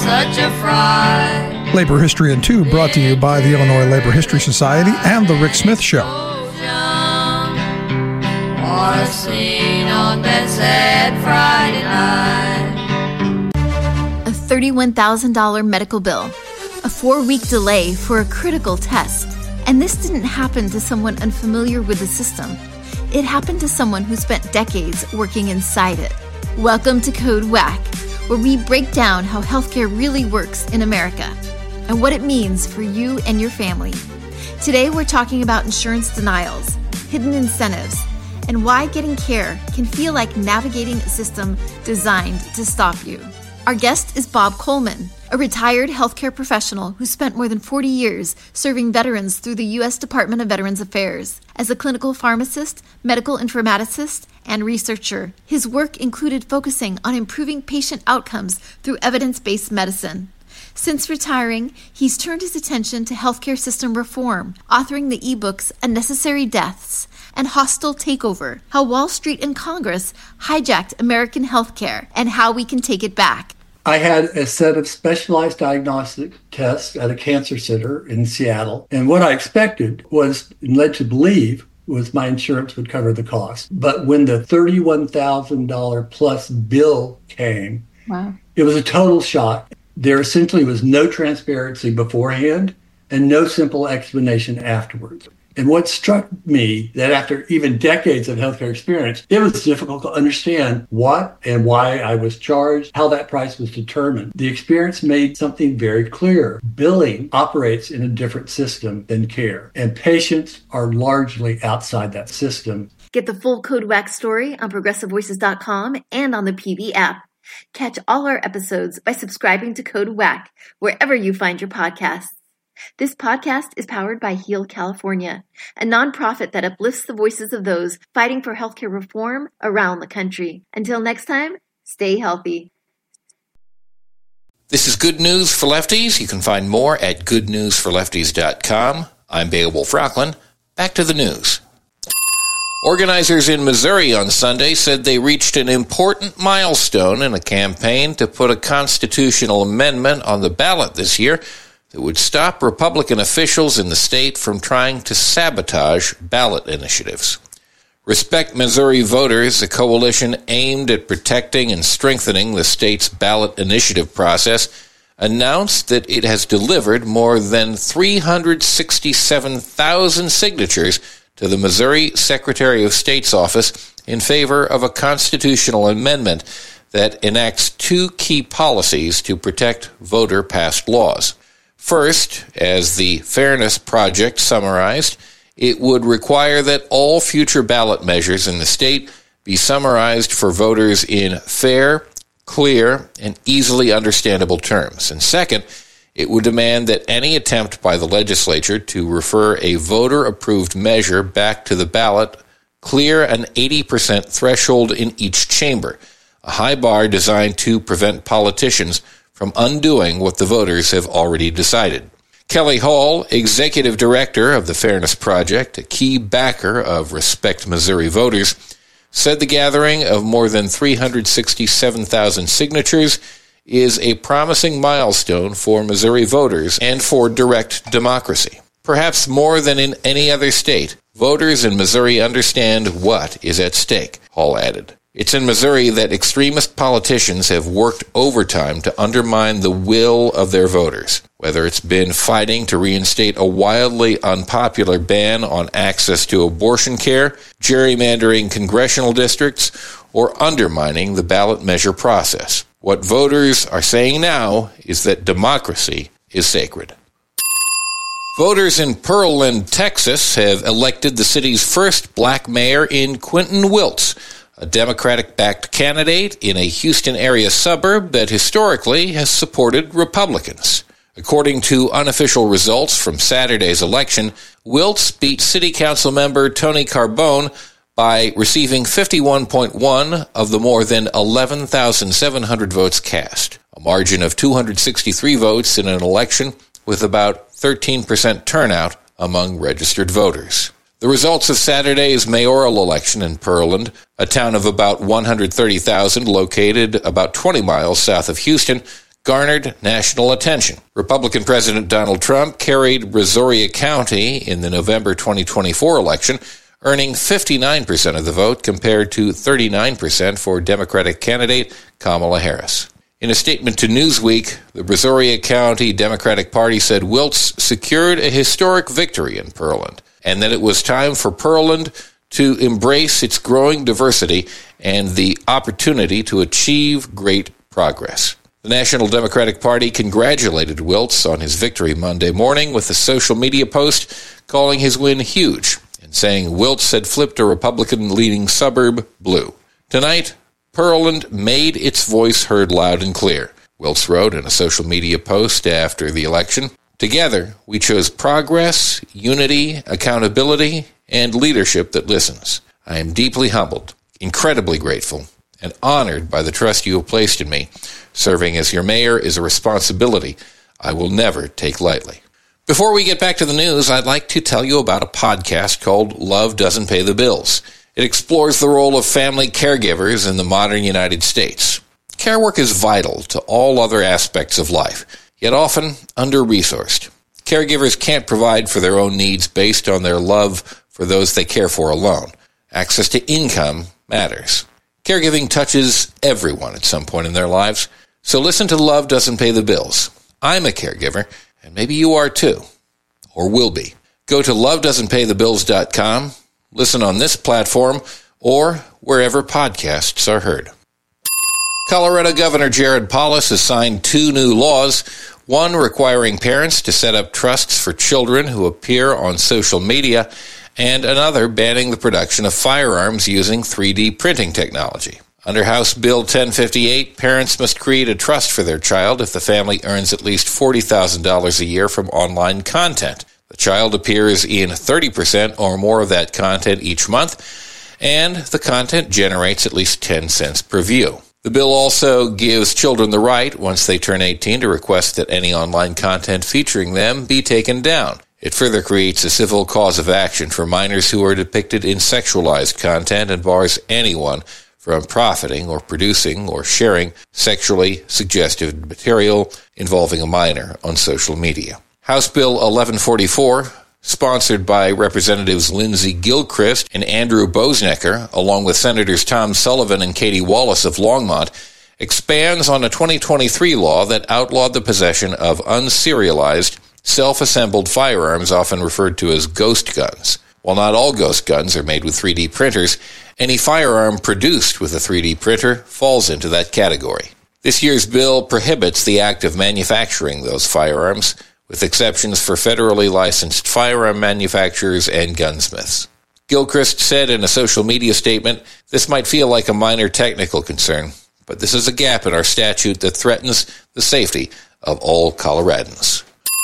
such a fright. Labor History in 2 brought to you by the Illinois Labor History Society and The Rick Smith Show. Or seen on that sad Friday night. A $31,000 medical bill, a 4-week delay for a critical test. And this didn't happen to someone unfamiliar with the system. It happened to someone who spent decades working inside it. Welcome to Code Whack, where we break down how healthcare really works in America and what it means for you and your family. Today we're talking about insurance denials, hidden incentives, and why getting care can feel like navigating a system designed to stop you. Our guest is Bob Coleman, a retired healthcare professional who spent more than 40 years serving veterans through the U.S. Department of Veterans Affairs. As a clinical pharmacist, medical informaticist, and researcher, his work included focusing on improving patient outcomes through evidence-based medicine. Since retiring, he's turned his attention to healthcare system reform, authoring the ebooks Unnecessary Deaths and Hostile Takeover, How Wall Street and Congress Hijacked American Healthcare and How We Can Take It Back. I had a set of specialized diagnostic tests at a cancer center in Seattle. And what I expected was, and led to believe, was my insurance would cover the cost. But when the $31,000 plus bill came, Wow. It was a total shock. There essentially was no transparency beforehand and no simple explanation afterwards. And what struck me, that after even decades of healthcare experience, it was difficult to understand what and why I was charged, how that price was determined. The experience made something very clear. Billing operates in a different system than care, and patients are largely outside that system. Get the full Code Whack story on ProgressiveVoices.com and on the PV app. Catch all our episodes by subscribing to Code Whack wherever you find your podcasts. This podcast is powered by Heal California, a nonprofit that uplifts the voices of those fighting for healthcare reform around the country. Until next time, stay healthy. This is Good News for Lefties. You can find more at goodnewsforlefties.com. I'm Beowulf Rockland. Back to the news. Organizers in Missouri on Sunday said they reached an important milestone in a campaign to put a constitutional amendment on the ballot this year that would stop Republican officials in the state from trying to sabotage ballot initiatives. Respect Missouri Voters, a coalition aimed at protecting and strengthening the state's ballot initiative process, announced that it has delivered more than 367,000 signatures to the Missouri Secretary of State's office in favor of a constitutional amendment that enacts 2 key policies to protect voter-passed laws. First, as the Fairness Project summarized, it would require that all future ballot measures in the state be summarized for voters in fair, clear, and easily understandable terms. And second, it would demand that any attempt by the legislature to refer a voter-approved measure back to the ballot clear an 80% threshold in each chamber, a high bar designed to prevent politicians from undoing what the voters have already decided. Kelly Hall, executive director of the Fairness Project, a key backer of Respect Missouri Voters, said the gathering of more than 367,000 signatures is a promising milestone for Missouri voters and for direct democracy. Perhaps more than in any other state, voters in Missouri understand what is at stake, Hall added. It's in Missouri that extremist politicians have worked overtime to undermine the will of their voters, whether it's been fighting to reinstate a wildly unpopular ban on access to abortion care, gerrymandering congressional districts, or undermining the ballot measure process. What voters are saying now is that democracy is sacred. Voters in Pearland, Texas, have elected the city's first black mayor in Quentin Wiltz, a Democratic-backed candidate in a Houston area suburb that historically has supported Republicans. According to unofficial results from Saturday's election, Wiltz beat City Council member Tony Carbone by receiving 51.1 of the more than 11,700 votes cast, a margin of 263 votes in an election with about 13% turnout among registered voters. The results of Saturday's mayoral election in Pearland, a town of about 130,000 located about 20 miles south of Houston, garnered national attention. Republican President Donald Trump carried Brazoria County in the November 2024 election, earning 59% of the vote compared to 39% for Democratic candidate Kamala Harris. In a statement to Newsweek, the Brazoria County Democratic Party said Wiltz secured a historic victory in Pearland, and that it was time for Pearland to embrace its growing diversity and the opportunity to achieve great progress. The National Democratic Party congratulated Wiltz on his victory Monday morning with a social media post calling his win huge and saying Wiltz had flipped a Republican-leaning suburb blue. Tonight, Pearland made its voice heard loud and clear. Wiltz wrote in a social media post after the election, "Together, we chose progress, unity, accountability, and leadership that listens. I am deeply humbled, incredibly grateful, and honored by the trust you have placed in me. Serving as your mayor is a responsibility I will never take lightly." Before we get back to the news, I'd like to tell you about a podcast called Love Doesn't Pay the Bills. It explores the role of family caregivers in the modern United States. Care work is vital to all other aspects of life, yet often under-resourced. Caregivers can't provide for their own needs based on their love for those they care for alone. Access to income matters. Caregiving touches everyone at some point in their lives, so listen to Love Doesn't Pay the Bills. I'm a caregiver, and maybe you are too, or will be. Go to lovedoesn'tpaythebills.com, listen on this platform, or wherever podcasts are heard. Colorado Governor Jared Polis has signed 2 new laws, one requiring parents to set up trusts for children who appear on social media, and another banning the production of firearms using 3D printing technology. Under House Bill 1058, parents must create a trust for their child if the family earns at least $40,000 a year from online content. The child appears in 30% or more of that content each month, and the content generates at least 10 cents per view. The bill also gives children the right, once they turn 18, to request that any online content featuring them be taken down. It further creates a civil cause of action for minors who are depicted in sexualized content and bars anyone from profiting or producing or sharing sexually suggestive material involving a minor on social media. House Bill 1144, sponsored by Representatives Lindsey Gilchrist and Andrew Bosnecker, along with Senators Tom Sullivan and Katie Wallace of Longmont, expands on a 2023 law that outlawed the possession of unserialized, self-assembled firearms, often referred to as ghost guns. While not all ghost guns are made with 3D printers, any firearm produced with a 3D printer falls into that category. This year's bill prohibits the act of manufacturing those firearms, with exceptions for federally licensed firearm manufacturers and gunsmiths. Gilchrist said in a social media statement, "This might feel like a minor technical concern, but this is a gap in our statute that threatens the safety of all Coloradans."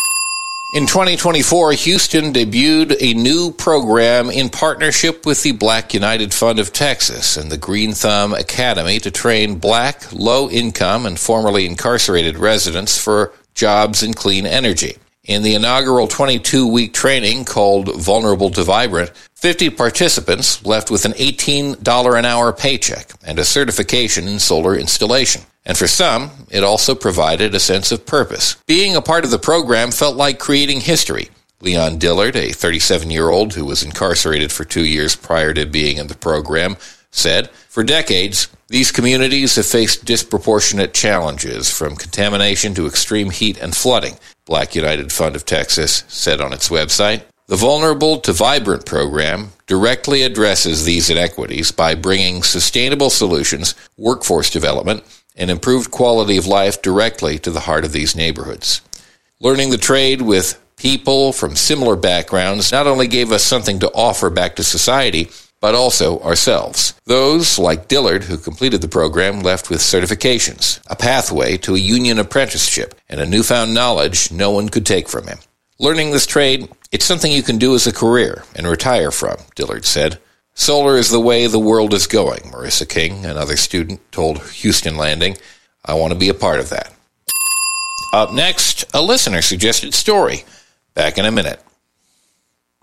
In 2024, Houston debuted a new program in partnership with the Black United Fund of Texas and the Green Thumb Academy to train Black, low-income, and formerly incarcerated residents for jobs in clean energy. In the inaugural 22-week training called Vulnerable to Vibrant, 50 participants left with an $18 an hour paycheck and a certification in solar installation. And for some, it also provided a sense of purpose. Being a part of the program felt like creating history. Leon Dillard, a 37-year-old who was incarcerated for 2 years prior to being in the program, said, "For decades, these communities have faced disproportionate challenges, from contamination to extreme heat and flooding," Black United Fund of Texas said on its website. The Vulnerable to Vibrant program directly addresses these inequities by bringing sustainable solutions, workforce development, and improved quality of life directly to the heart of these neighborhoods. Learning the trade with people from similar backgrounds not only gave us something to offer back to society, but also ourselves. Those, like Dillard, who completed the program, left with certifications, a pathway to a union apprenticeship, and a newfound knowledge no one could take from him. Learning this trade, it's something you can do as a career and retire from, Dillard said. Solar is the way the world is going, Marissa King, another student, told Houston Landing. I want to be a part of that. Up next, a listener-suggested story. Back in a minute.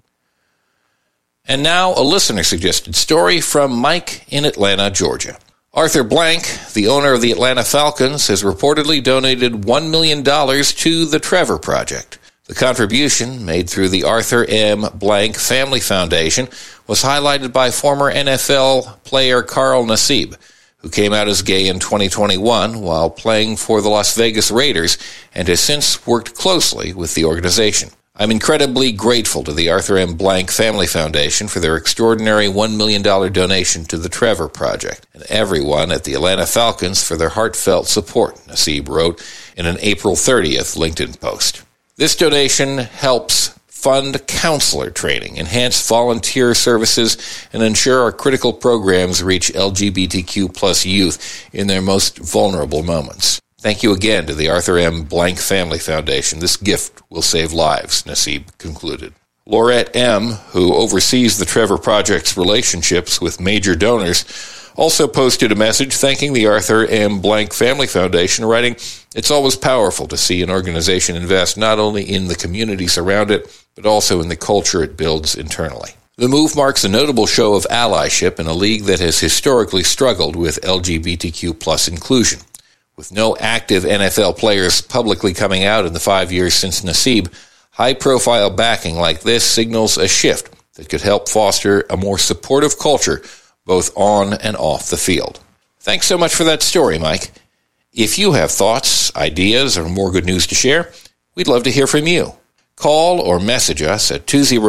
And now, a listener-suggested story from Mike in Atlanta, Georgia. Arthur Blank, the owner of the Atlanta Falcons, has reportedly donated $1 million to the Trevor Project. The contribution, made through the Arthur M. Blank Family Foundation, was highlighted by former NFL player Carl Nassib, who came out as gay in 2021 while playing for the Las Vegas Raiders and has since worked closely with the organization. I'm incredibly grateful to the Arthur M. Blank Family Foundation for their extraordinary $1 million donation to the Trevor Project, and everyone at the Atlanta Falcons for their heartfelt support, Nassib wrote in an April 30th LinkedIn post. This donation helps fund counselor training, enhance volunteer services, and ensure our critical programs reach LGBTQ plus youth in their most vulnerable moments. Thank you again to the Arthur M. Blank Family Foundation. This gift will save lives, Nassib concluded. Laurette M., who oversees the Trevor Project's relationships with major donors, also posted a message thanking the Arthur M. Blank Family Foundation, writing, "It's always powerful to see an organization invest not only in the communities around it, but also in the culture it builds internally." The move marks a notable show of allyship in a league that has historically struggled with LGBTQ plus inclusion. With no active NFL players publicly coming out in the 5 years since Nassib, high-profile backing like this signals a shift that could help foster a more supportive culture both on and off the field. Thanks so much for that story, Mike. If you have thoughts, ideas, or more good news to share, we'd love to hear from you. Call or message us at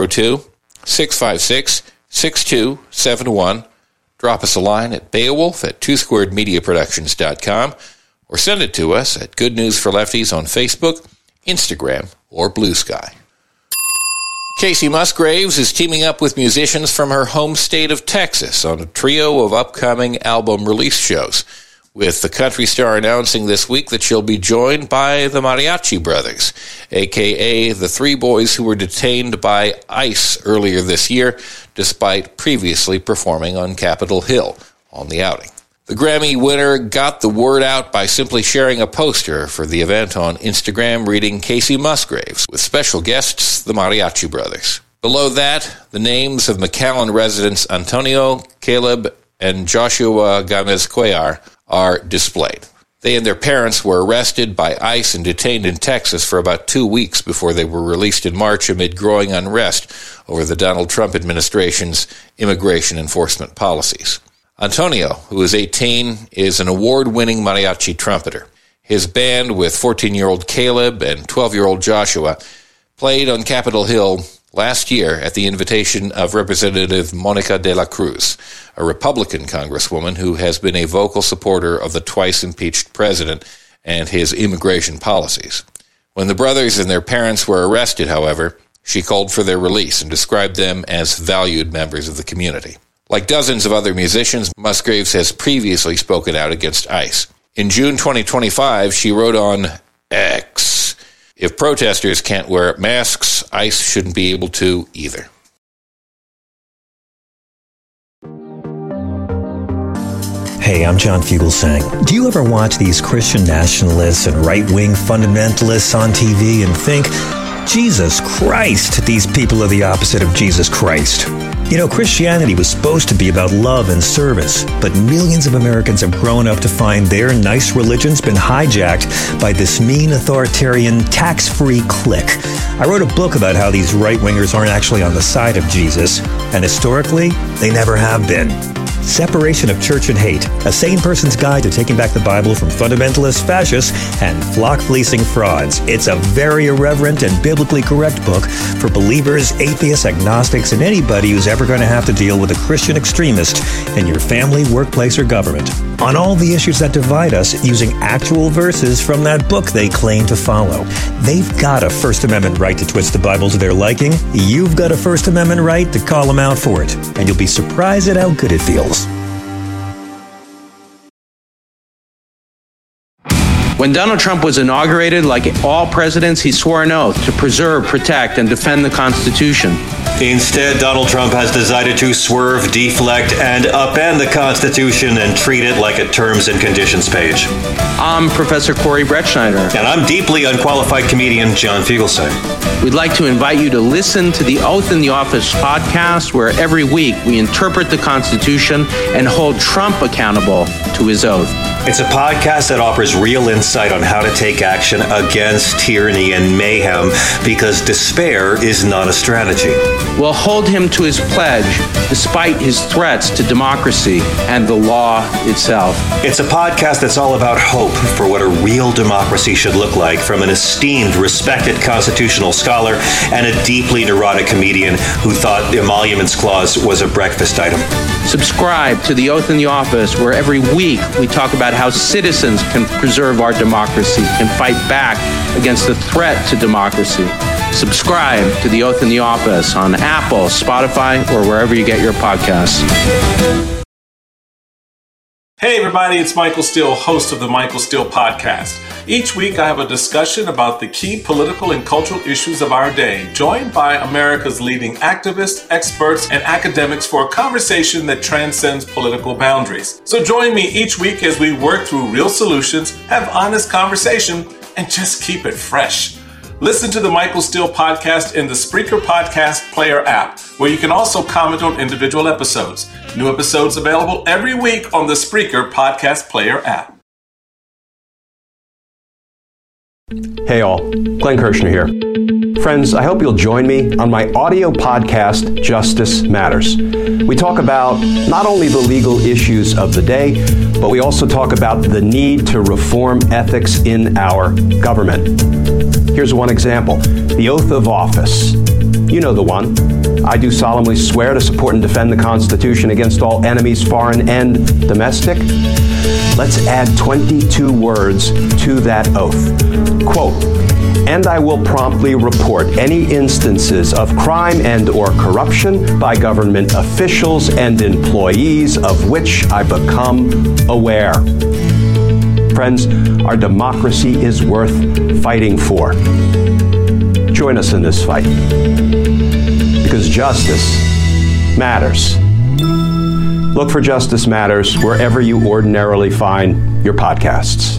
202-656-6271. Drop us a line at Beowulf@twosquaredmediaproductions.com or send it to us at Good News for Lefties on Facebook, Instagram, or Blue Sky. Kacey Musgraves is teaming up with musicians from her home state of Texas on a trio of upcoming album release shows, with the country star announcing this week that she'll be joined by the Mariachi Brothers, a.k.a. the three boys who were detained by ICE earlier this year, despite previously performing on Capitol Hill on the outing. The Grammy winner got the word out by simply sharing a poster for the event on Instagram reading Kacey Musgraves, with special guests, the Mariachi Brothers. Below that, the names of McAllen residents Antonio, Caleb, and Joshua Gomez-Cuellar are displayed. They and their parents were arrested by ICE and detained in Texas for about 2 weeks before they were released in March amid growing unrest over the Donald Trump administration's immigration enforcement policies. Antonio, who is 18, is an award-winning mariachi trumpeter. His band, with 14-year-old Caleb and 12-year-old Joshua, played on Capitol Hill last year at the invitation of Representative Monica de la Cruz, a Republican congresswoman who has been a vocal supporter of the twice-impeached president and his immigration policies. When the brothers and their parents were arrested, however, she called for their release and described them as valued members of the community. Like dozens of other musicians, Musgraves has previously spoken out against ICE. In June 2025, she wrote on X, "If protesters can't wear masks, ICE shouldn't be able to either." Hey, I'm John Fugelsang. Do you ever watch these Christian nationalists and right-wing fundamentalists on TV and think, Jesus Christ, these people are the opposite of Jesus Christ? You know, Christianity was supposed to be about love and service, but millions of Americans have grown up to find their nice religion's been hijacked by this mean authoritarian tax-free clique. I wrote a book about how these right-wingers aren't actually on the side of Jesus, and historically, they never have been. Separation of Church and Hate, a sane person's guide to taking back the Bible from fundamentalist fascists and flock-fleecing frauds. It's a very irreverent and biblically correct book for believers, atheists, agnostics, and anybody who's ever going to have to deal with a Christian extremist in your family, workplace, or government. On all the issues that divide us, using actual verses from that book they claim to follow. They've got a First Amendment right to twist the Bible to their liking. You've got a First Amendment right to call them out for it. And you'll be surprised at how good it feels. When Donald Trump was inaugurated, like all presidents, he swore an oath to preserve, protect, and defend the Constitution. Instead, Donald Trump has decided to swerve, deflect, and upend the Constitution and treat it like a terms and conditions page. I'm Professor Corey Brettschneider. And I'm deeply unqualified comedian John Fugelsang. We'd like to invite you to listen to the Oath in the Office podcast, where every week we interpret the Constitution and hold Trump accountable to his oath. It's a podcast that offers real insight on how to take action against tyranny and mayhem, because despair is not a strategy. We'll hold him to his pledge, despite his threats to democracy and the law itself. It's a podcast that's all about hope for what a real democracy should look like, from an esteemed, respected constitutional scholar and a deeply neurotic comedian who thought the Emoluments Clause was a breakfast item. Subscribe to The Oath in the Office, where every week we talk about how citizens can preserve our democracy, can fight back against the threat to democracy. Subscribe to The Oath in the Office on Apple, Spotify, or wherever you get your podcasts. Hey everybody, it's Michael Steele, host of the Michael Steele Podcast. Each week I have a discussion about the key political and cultural issues of our day, joined by America's leading activists, experts, and academics for a conversation that transcends political boundaries. So join me each week as we work through real solutions, have honest conversation, and just keep it fresh. Listen to the Michael Steele Podcast in the Spreaker Podcast Player app, where you can also comment on individual episodes. New episodes available every week on the Spreaker Podcast Player app. Hey all, Glenn Kirshner here. Friends, I hope you'll join me on my audio podcast, Justice Matters. We talk about not only the legal issues of the day, but we also talk about the need to reform ethics in our government. Here's one example, the oath of office. You know the one. I do solemnly swear to support and defend the Constitution against all enemies, foreign and domestic. Let's add 22 words to that oath. Quote, and I will promptly report any instances of crime and or corruption by government officials and employees of which I become aware. Friends, our democracy is worth fighting for. Join us in this fight, because justice matters. Look for Justice Matters wherever you ordinarily find your podcasts.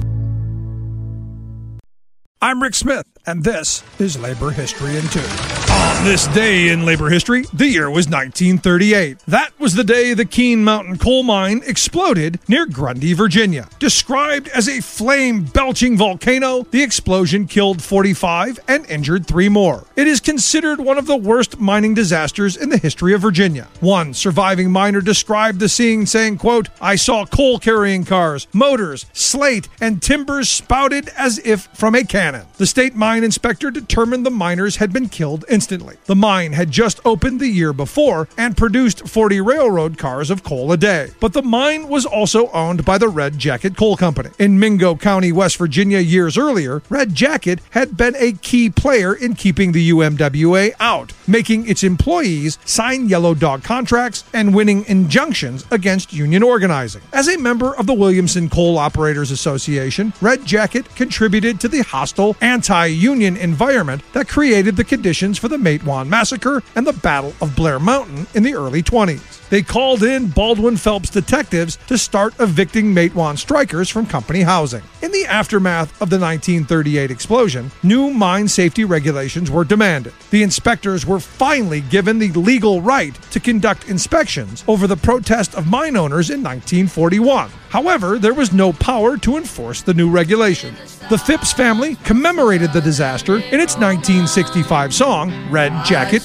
I'm Rick Smith, and this is Labor History in 2. On this day in labor history, the year was 1938. That was the day the Keene Mountain coal mine exploded near Grundy, Virginia. Described as a flame-belching volcano, the explosion killed 45 and injured 3 more. It is considered one of the worst mining disasters in the history of Virginia. One surviving miner described the scene saying, quote, I saw coal-carrying cars, motors, slate, and timbers spouted as if from a cannon. The state mine inspector determined the miners had been killed instantly. The mine had just opened the year before and produced 40 railroad cars of coal a day. But the mine was also owned by the Red Jacket Coal Company. In Mingo County, West Virginia, years earlier, Red Jacket had been a key player in keeping the UMWA out, making its employees sign yellow dog contracts and winning injunctions against union organizing. As a member of the Williamson Coal Operators Association, Red Jacket contributed to the hostile anti-union environment that created the conditions for the Matewan Massacre and the Battle of Blair Mountain in the early 20s. They called in Baldwin Phelps detectives to start evicting Matewan strikers from company housing. In the aftermath of the 1938 explosion, new mine safety regulations were demanded. The inspectors were finally given the legal right to conduct inspections over the protest of mine owners in 1941. However, there was no power to enforce the new regulations. The Phipps family commemorated the disaster in its 1965 song, Red Jacket